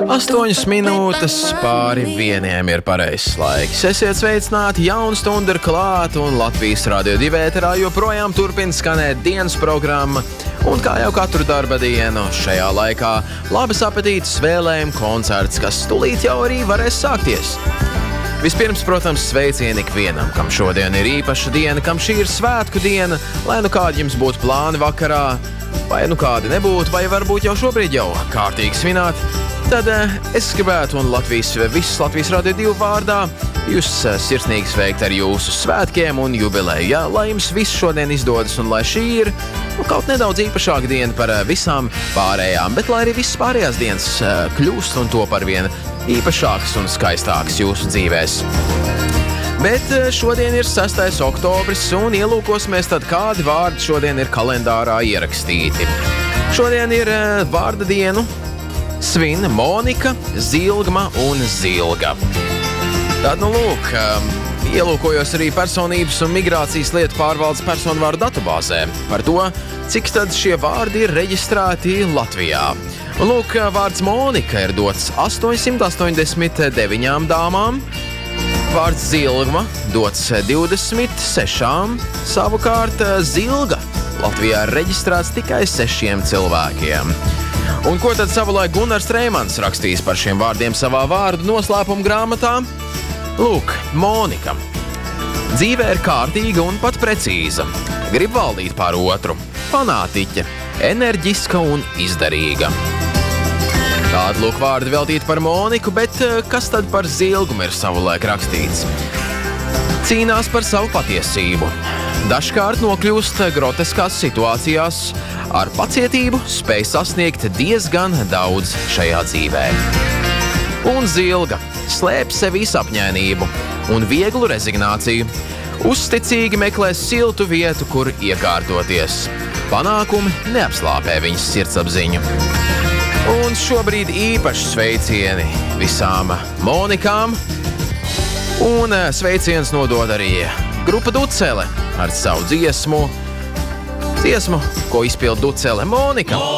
8 minūtes pāri 1 ir pareizs laiks. Esiet sveicināti, jauna stunda ir klāta un Latvijas Radio 2 ēterā joprojām turpina skanēt dienas programma. Un kā jau katru darba dienu šajā laikā, labas apetītes, vēlējumi, koncerts, kas tūlīt jau arī varēs sākties. Vispirms, protams, sveicieni ikvienam, kam šodien ir īpaša diena, kam šī ir svētku diena, lai nu kādi jums būtu plāni vakarā, vai nu kādi nebūtu, vai varbūt jau šobrīd jau kārtīgi svināt. Tad es gribētu un visas Latvijas Radio 2 vārdā jūs sirsnīgi sveikt ar jūsu svētkiem un jubileju. Ja, lai jums viss šodien izdodas un lai šī ir kaut nedaudz īpašāka diena par visām pārējām, bet lai arī visas pārējās dienas kļūst un top ar vien īpašākas un skaistākas jūsu dzīvēs. Bet šodien ir 6. oktobris un ielūkosimies tad, kādi vārdi šodien ir kalendārā ierakstīti. Šodien ir vārda dienu svin Monika, Zilgma un Zilga. Tad, lūk, ielūkojos arī personības un migrācijas lietu pārvaldes personvārdu datubāzē par to, cik tad šie vārdi ir reģistrēti Latvijā. Un, lūk, vārds Monika ir dots 889 dāmām, vārds Zilgma dots 26, savukārt Zilga Latvijā ir reģistrēts tikai 6 cilvēkiem. Un ko tad savulaik Gunārs Reimans rakstījis par šiem vārdiem savā vārdu noslēpuma grāmatā? Lūk, Monika. Dzīve ir kārtīga un pat precīza. Grib valdīt pār otru. Fanātiķe, enerģiska un izdarīga. Tādi lūk vārdi veltīti par Moniku, bet kas tad par Zilgumu ir savulaik rakstīts? Cīnās par savu patiesību. Dažkārt nokļūst groteskās situācijās, ar pacietību spēj sasniegt diezgan daudz šajā dzīvē. Un Zilga slēp sevi sapņainību un vieglu rezignāciju. Uzticīgi meklē siltu vietu, kur iekārtoties. Panākumi neapslāpē viņas sirdsapziņu. Un šobrīd īpaši sveicieni visām Monikām. Un sveiciens nodod arī grupa Ducele ar savu dziesmu, ko izpild Ducele Monika.